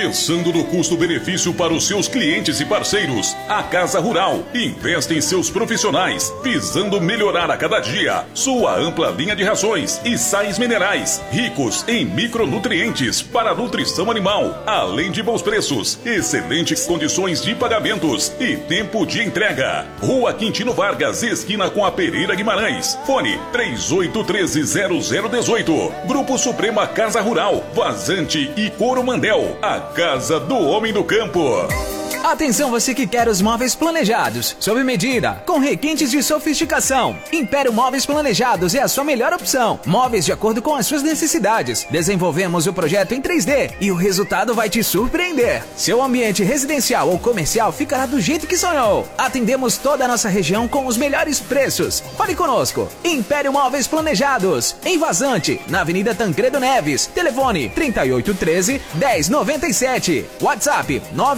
Pensando no custo-benefício para os seus clientes e parceiros, a Casa Rural investe em seus profissionais, visando melhorar a cada dia sua ampla linha de rações e sais minerais, ricos em micronutrientes para a nutrição animal, além de bons preços, excelentes condições de pagamentos e tempo de entrega. Rua Quintino Vargas, esquina com a Pereira Guimarães. Fone 3813-0018. Grupo Suprema Casa Rural, Vazante e Coromandel. A Casa do Homem do Campo. Atenção você que quer os móveis planejados, sob medida, com requintes de sofisticação. Império Móveis Planejados é a sua melhor opção. Móveis de acordo com as suas necessidades. Desenvolvemos o projeto em 3D e o resultado vai te surpreender. Seu ambiente residencial ou comercial ficará do jeito que sonhou. Atendemos toda a nossa região com os melhores preços. Fale conosco. Império Móveis Planejados, em Vazante, na Avenida Tancredo Neves. Telefone 3813-1097. WhatsApp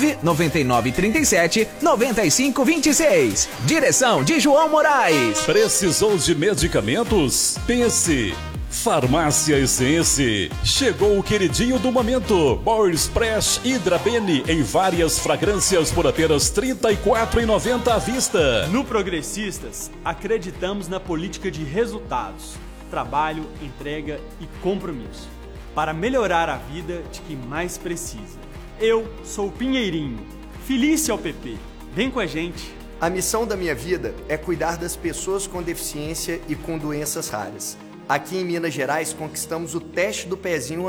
99937-9526. Direção de João Moraes. Precisou de medicamentos? Pense. Farmácia Essence. Chegou o queridinho do momento. Boris Fresh Hydra Bene em várias fragrâncias por apenas R$ 34,90 à vista. No Progressistas, acreditamos na política de resultados, trabalho, entrega e compromisso, para melhorar a vida de quem mais precisa. Eu sou o Pinheirinho. Felício ao PP. Vem com a gente. A missão da minha vida é cuidar das pessoas com deficiência e com doenças raras. Aqui em Minas Gerais conquistamos o teste do pezinho